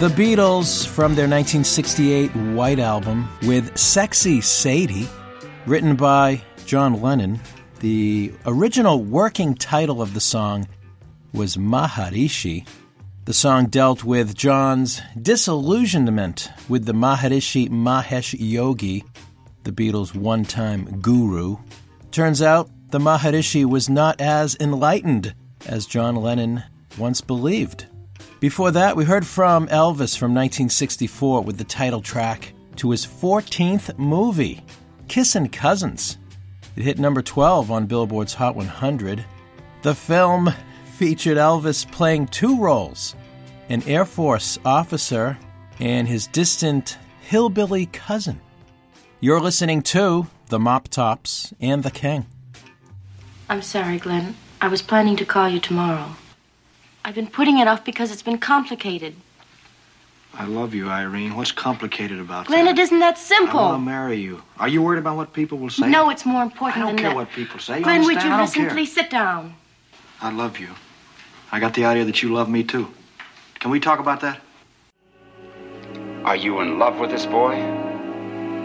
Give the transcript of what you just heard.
The Beatles from their 1968 White Album with Sexy Sadie, written by John Lennon. The original working title of the song was Maharishi. The song dealt with John's disillusionment with the Maharishi Mahesh Yogi, the Beatles' one-time guru. Turns out the Maharishi was not as enlightened as John Lennon once believed. Before that, we heard from Elvis from 1964 with the title track to his 14th movie, Kissin' Cousins. It hit number 12 on Billboard's Hot 100. The film featured Elvis playing two roles, an Air Force officer and his distant hillbilly cousin. You're listening to The Mop Tops and The King. I'm sorry, Glenn. I was planning to call you tomorrow. I've been putting it off because it's been complicated. I love you, Irene. What's complicated about Glenn, that? it isn't that simple. I want to marry you. Are you worried about what people will say? No, it's more important I don't than care that. what people say. You Glenn, would understand? you I don't listen? care. Please sit down. I love you. I got the idea that you love me, too. Can we talk about that? Are you in love with this boy?